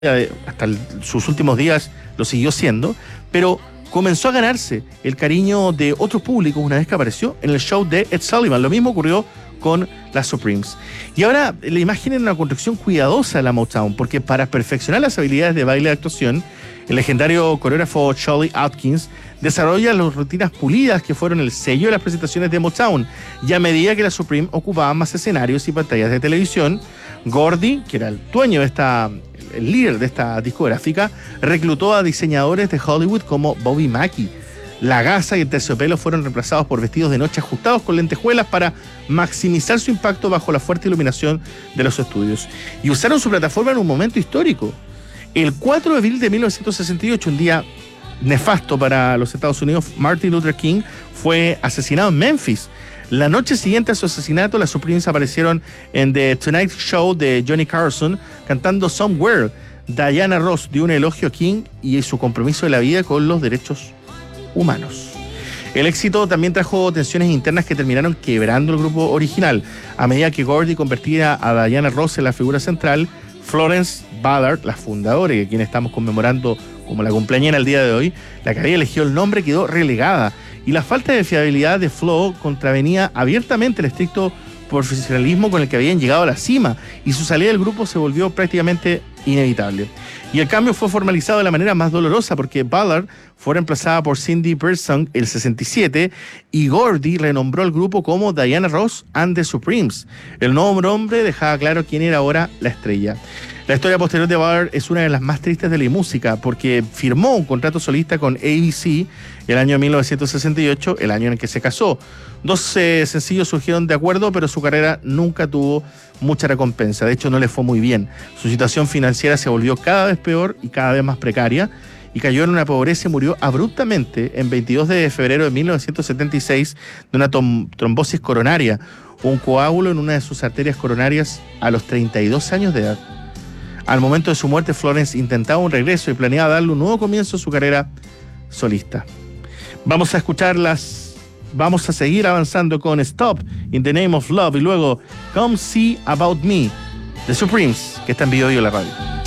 hasta sus últimos días lo siguió siendo, pero comenzó a ganarse el cariño de otros públicos una vez que apareció en el show de Ed Sullivan. Lo mismo ocurrió con las Supremes. Y ahora la imagen en una construcción cuidadosa de la Motown, porque para perfeccionar las habilidades de baile y actuación, el legendario coreógrafo Charlie Atkins desarrolla las rutinas pulidas que fueron el sello de las presentaciones de Motown. Y a medida que las Supremes ocupaban más escenarios y pantallas de televisión, Gordy, que era el dueño de el líder de esta discográfica, reclutó a diseñadores de Hollywood como Bobby Mackey. La gasa y el terciopelo fueron reemplazados por vestidos de noche ajustados con lentejuelas para maximizar su impacto bajo la fuerte iluminación de los estudios. Y usaron su plataforma en un momento histórico. El 4 de abril de 1968, un día nefasto para los Estados Unidos, Martin Luther King fue asesinado en Memphis. La noche siguiente a su asesinato, las Supremes aparecieron en The Tonight Show de Johnny Carson cantando Somewhere. Diana Ross dio un elogio a King y su compromiso de la vida con los derechos humanos. El éxito también trajo tensiones internas que terminaron quebrando el grupo original. A medida que Gordy convertía a Diana Ross en la figura central, Florence Ballard, la fundadora y a quien estamos conmemorando como la cumpleañera el día de hoy, la que había elegido el nombre, quedó relegada. Y la falta de fiabilidad de Flo contravenía abiertamente el estricto profesionalismo con el que habían llegado a la cima, y su salida del grupo se volvió prácticamente inevitable. Y el cambio fue formalizado de la manera más dolorosa, porque Ballard fue reemplazada por Cindy Birdsong el 67 y Gordy renombró al grupo como Diana Ross and the Supremes. El nuevo nombre dejaba claro quién era ahora la estrella. La historia posterior de Ballard es una de las más tristes de la música, porque firmó un contrato solista con ABC el año 1968, el año en el que se casó. 12 sencillos surgieron de acuerdo, pero su carrera nunca tuvo mucha recompensa. De hecho, no le fue muy bien. Su situación financiera se volvió cada vez peor y cada vez más precaria, y cayó en una pobreza y murió abruptamente en 22 de febrero de 1976 de una trombosis coronaria, un coágulo en una de sus arterias coronarias a los 32 años de edad. Al momento de su muerte, Florence intentaba un regreso y planeaba darle un nuevo comienzo a su carrera solista. Vamos a seguir avanzando con Stop in the Name of Love y luego Come See About Me, The Supremes, que está en Vivo la radio.